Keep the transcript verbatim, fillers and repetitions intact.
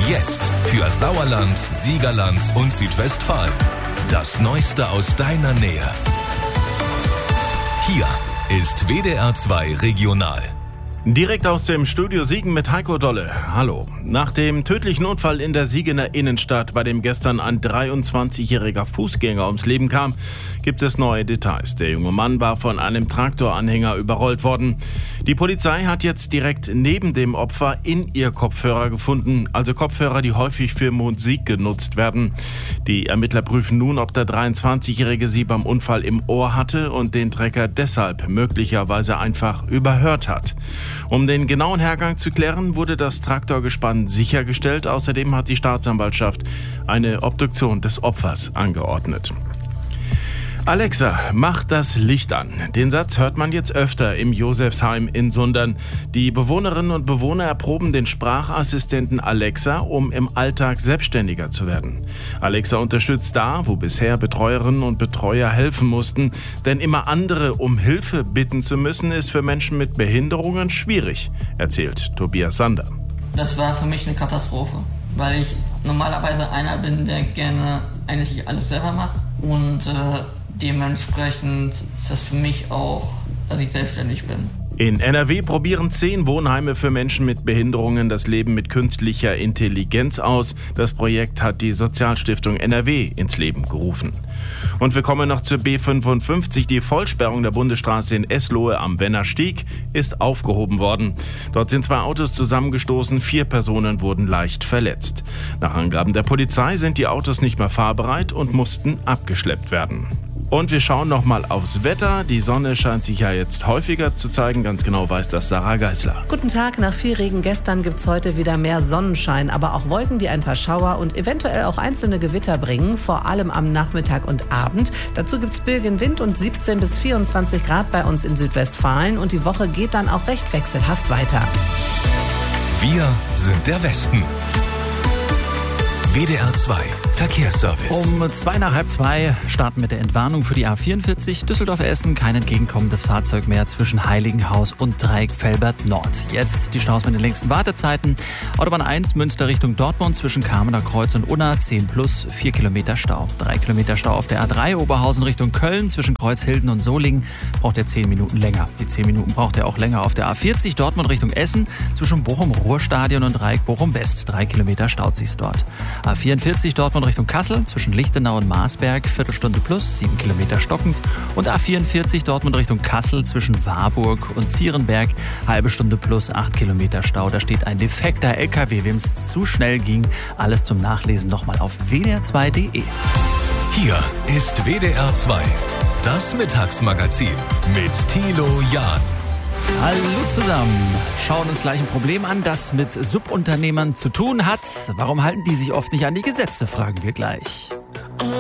Jetzt für Sauerland, Siegerland und Südwestfalen. Das Neueste aus deiner Nähe. Hier ist W D R zwei Regional. Direkt aus dem Studio Siegen mit Heiko Dolle. Hallo. Nach dem tödlichen Unfall in der Siegener Innenstadt, bei dem gestern ein dreiundzwanzigjähriger Fußgänger ums Leben kam, gibt es neue Details. Der junge Mann war von einem Traktoranhänger überrollt worden. Die Polizei hat jetzt direkt neben dem Opfer in ihr Kopfhörer gefunden, also Kopfhörer, die häufig für Musik genutzt werden. Die Ermittler prüfen nun, ob der dreiundzwanzigjährige sie beim Unfall im Ohr hatte und den Trecker deshalb möglicherweise einfach überhört hat. Um den genauen Hergang zu klären, wurde das Traktorgespann sichergestellt. Außerdem hat die Staatsanwaltschaft eine Obduktion des Opfers angeordnet. Alexa, mach das Licht an. Den Satz hört man jetzt öfter im Josefsheim in Sundern. Die Bewohnerinnen und Bewohner erproben den Sprachassistenten Alexa, um im Alltag selbstständiger zu werden. Alexa unterstützt da, wo bisher Betreuerinnen und Betreuer helfen mussten. Denn immer andere um Hilfe bitten zu müssen, ist für Menschen mit Behinderungen schwierig, erzählt Tobias Sander. Das war für mich eine Katastrophe, weil ich normalerweise einer bin, der gerne eigentlich alles selber macht. Und äh, dementsprechend ist das für mich auch, dass ich selbstständig bin. In N R W probieren zehn Wohnheime für Menschen mit Behinderungen das Leben mit künstlicher Intelligenz aus. Das Projekt hat die Sozialstiftung N R W ins Leben gerufen. Und wir kommen noch zur B fünfundfünfzig. Die Vollsperrung der Bundesstraße in Eslohe am Wennerstieg ist aufgehoben worden. Dort sind zwei Autos zusammengestoßen, vier Personen wurden leicht verletzt. Nach Angaben der Polizei sind die Autos nicht mehr fahrbereit und mussten abgeschleppt werden. Und wir schauen nochmal aufs Wetter. Die Sonne scheint sich ja jetzt häufiger zu zeigen. Ganz genau weiß das Sarah Geisler. Guten Tag. Nach viel Regen gestern gibt es heute wieder mehr Sonnenschein, aber auch Wolken, die ein paar Schauer und eventuell auch einzelne Gewitter bringen, vor allem am Nachmittag und Abend. Dazu gibt es böigen Wind und siebzehn bis vierundzwanzig Grad bei uns in Südwestfalen. Und die Woche geht dann auch recht wechselhaft weiter. Wir sind der Westen. W D R zwei Verkehrsservice. Um zwei nach halb zwei starten mit der Entwarnung für die A vierundvierzig Düsseldorf-Essen. Kein entgegenkommendes Fahrzeug mehr zwischen Heiligenhaus und Dreieck-Velbert Nord. Jetzt die Staus mit den längsten Wartezeiten. Autobahn eins Münster Richtung Dortmund zwischen Kamener Kreuz und Unna zehn plus, vier Kilometer Stau. drei Kilometer Stau auf der A drei Oberhausen Richtung Köln zwischen Kreuzhilden und Solingen braucht er zehn Minuten länger. Die zehn Minuten braucht er auch länger auf der A vierzig Dortmund Richtung Essen zwischen Bochum-Ruhrstadion und Dreieck Bochum-West. drei Kilometer staut sich's dort. A vierundvierzig Dortmund Richtung Kassel zwischen Lichtenau und Marsberg, Viertelstunde plus, sieben Kilometer stockend. Und A vierundvierzig Dortmund Richtung Kassel zwischen Warburg und Zierenberg, halbe Stunde plus, acht Kilometer Stau. Da steht ein defekter L K W, wem es zu schnell ging. Alles zum Nachlesen nochmal auf w d r zwei punkt d e. Hier ist W D R zwei, das Mittagsmagazin mit Thilo Jahn. Hallo zusammen. Schauen uns gleich ein Problem an, das mit Subunternehmern zu tun hat. Warum halten die sich oft nicht an die Gesetze, fragen wir gleich.